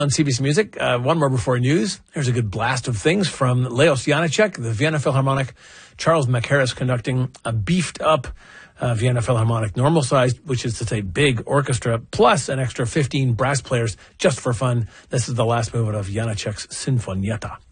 On CBC Music, one more before news. Here's a good blast of things from Leos Janáček, the Vienna Philharmonic. Charles Mackerras conducting a beefed-up Vienna Philharmonic, normal-sized, which is to say big orchestra, plus an extra 15 brass players just for fun. This is the last movement of Janáček's Sinfonietta.